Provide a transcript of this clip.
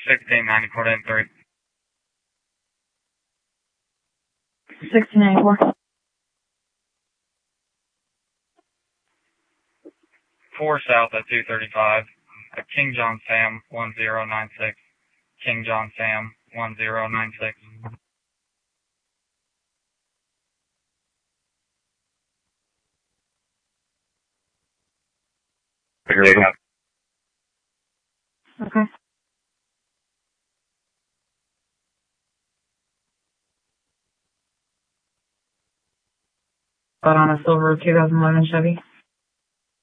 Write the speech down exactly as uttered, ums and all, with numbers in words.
sixteen ninety-four to three. sixteen ninety-four. four south at two thirty-five. Uh, King John Sam one zero nine six. King John Sam one zero nine six. Here we go. Okay. Got on a silver two thousand eleven Chevy.